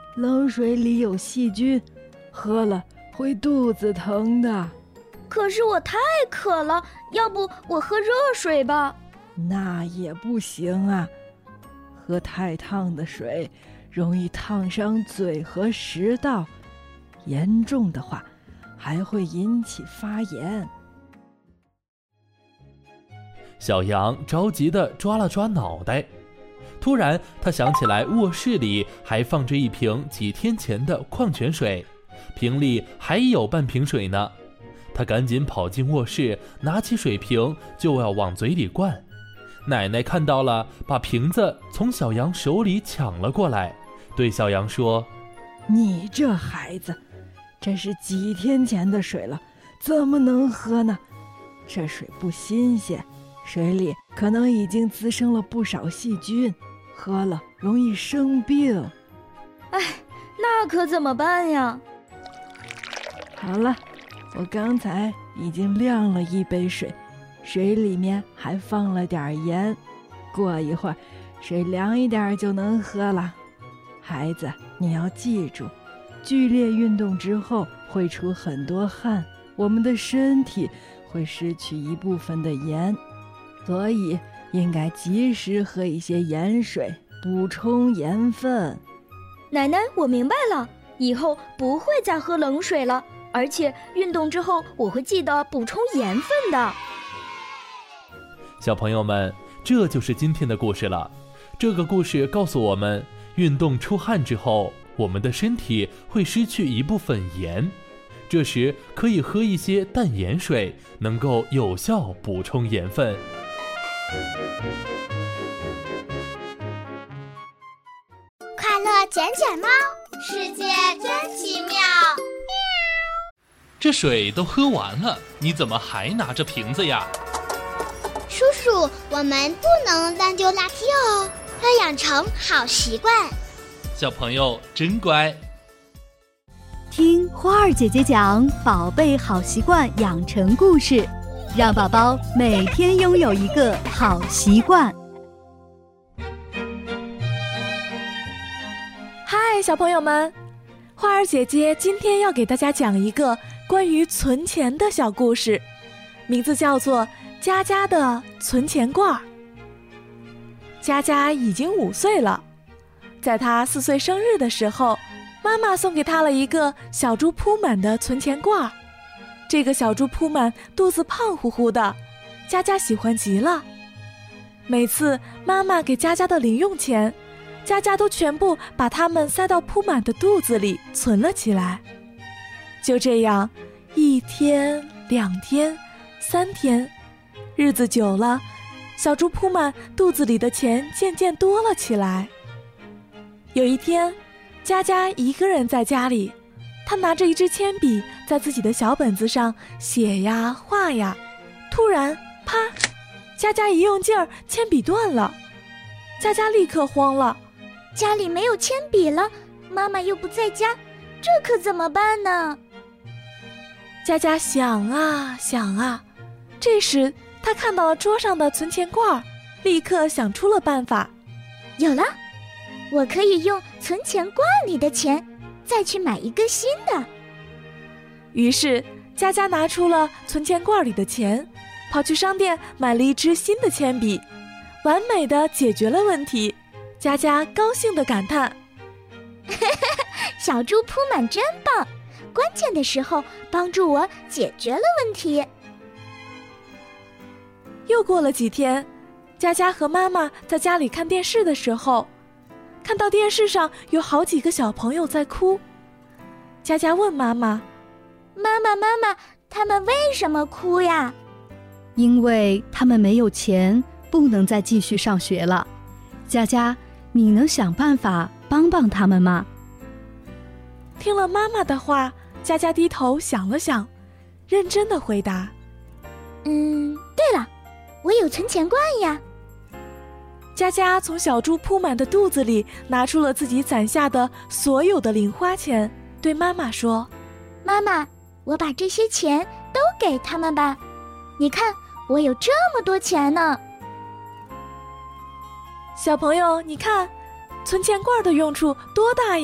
冷水里有细菌，喝了会肚子疼的。 可是我太渴了，要不我喝热水吧？ 那也不行啊，喝太烫的水容易烫伤嘴和食道，严重的话还会引起发炎。 小羊着急地抓了抓脑袋，突然他想起来卧室里还放着一瓶几天前的矿泉水，瓶里还有半瓶水呢。他赶紧跑进卧室，拿起水瓶就要往嘴里灌。奶奶看到了，把瓶子从小羊手里抢了过来，对小羊说： 你这孩子，这是几天前的水了，怎么能喝呢？这水不新鲜，水里可能已经滋生了不少细菌，喝了容易生病。 哎，那可怎么办呀？ 好了，我刚才已经晾了一杯水，水里面还放了点盐，过一会儿水凉一点就能喝了。孩子，你要记住，剧烈运动之后会出很多汗，我们的身体会失去一部分的盐，所以应该及时喝一些盐水，补充盐分。 奶奶，我明白了，以后不会再喝冷水了，而且运动之后我会记得补充盐分的。 小朋友们，这就是今天的故事了。这个故事告诉我们，运动出汗之后，我们的身体会失去一部分盐，这时可以喝一些淡盐水，能够有效补充盐分。 快乐捡捡猫，世界真奇妙。 这水都喝完了，你怎么还拿着瓶子呀？ 叔叔，我们不能乱丢垃圾哦，要养成好习惯。 小朋友真乖。 听花儿姐姐讲宝贝好习惯养成故事，让宝宝每天拥有一个好习惯。 嗨，小朋友们，花儿姐姐今天要给大家讲一个关于存钱的小故事，名字叫做佳佳的存钱罐。佳佳已经5岁了，在她4岁生日的时候，妈妈送给她了一个小猪铺满的存钱罐。这个小猪铺满肚子胖乎乎的，佳佳喜欢极了。每次妈妈给佳佳的零用钱，佳佳都全部把它们塞到铺满的肚子里存了起来。就这样1天、2天、3天，日子久了，小猪铺满肚子里的钱渐渐多了起来。有一天，佳佳一个人在家里，她拿着一支铅笔在自己的小本子上写呀画呀，突然啪，佳佳一用劲儿，铅笔断了。佳佳立刻慌了， 家里没有铅笔了，妈妈又不在家，这可怎么办呢？ 佳佳想啊想啊，这时她看到了桌上的存钱罐，立刻想出了办法。 有了，我可以用存钱罐里的钱再去买一个新的。 于是佳佳拿出了存钱罐里的钱，跑去商店买了一支新的铅笔，完美地解决了问题。佳佳高兴地感叹： 小猪铺满真棒，关键的时候帮助我解决了问题。 又过了几天，佳佳和妈妈在家里看电视的时候，看到电视上有好几个小朋友在哭。佳佳问妈妈： 妈妈，他们为什么哭呀？ 因为他们没有钱，不能再继续上学了。佳佳，你能想办法帮帮他们吗？ 听了妈妈的话，佳佳低头想了想，认真地回答： 对了，我有存钱罐呀。 佳佳从小猪铺满的肚子里拿出了自己攒下的所有的零花钱，对妈妈说： 妈妈，我把这些钱都给他们吧，你看我有这么多钱呢。 小朋友，你看，存钱罐的用处多大呀！